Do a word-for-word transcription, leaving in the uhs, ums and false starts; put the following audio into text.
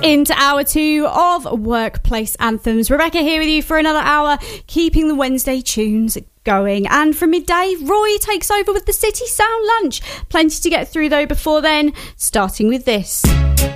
Into hour two of Workplace Anthems. Rebecca here with you for another hour, keeping the Wednesday tunes going. And from midday, Roy takes over with the City Sound Lunch. Plenty to get through though before then, starting with this.